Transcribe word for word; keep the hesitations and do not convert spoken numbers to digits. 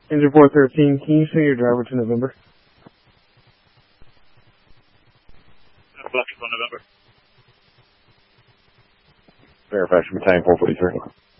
Engine four thirteen, can you show your driver to November? Left for November. Fairfax Battalion four forty-three.